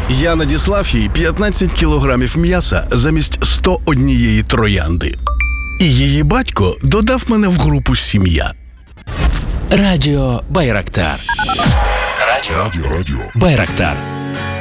Я надіслав їй 15 кілограмів м'яса замість 101 троянди. І її батько додав мене в групу «Сім'я». Радіо Байрактар. Радіо Байрактар.